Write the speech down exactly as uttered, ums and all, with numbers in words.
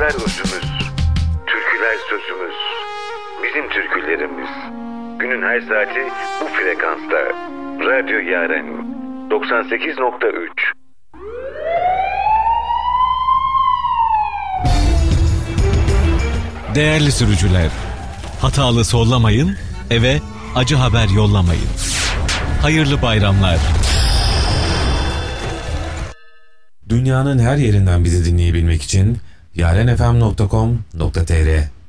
Türküler özümüz, türküler sözümüz, bizim türkülerimiz. Günün her saati bu frekansta. Radyo Yaren doksan sekiz nokta üç. Değerli sürücüler, hatalı sollamayın, eve acı haber yollamayın. Hayırlı bayramlar. Dünyanın her yerinden bizi dinleyebilmek için yarenfm nokta com nokta tr